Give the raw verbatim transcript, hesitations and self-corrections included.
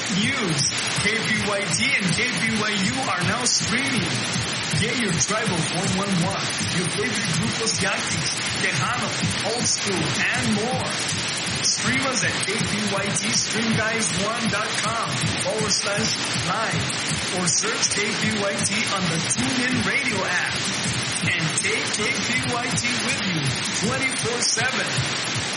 news. K P Y T and K P Y U are now streaming. Get your tribal four one one, your favorite grupos Yankees, Tejano, Old School, and more. Stream us at K P Y T stream guys one dot com forward slash live or search K P Y T on the TuneIn Radio app. And take K P Y T with you twenty-four seven.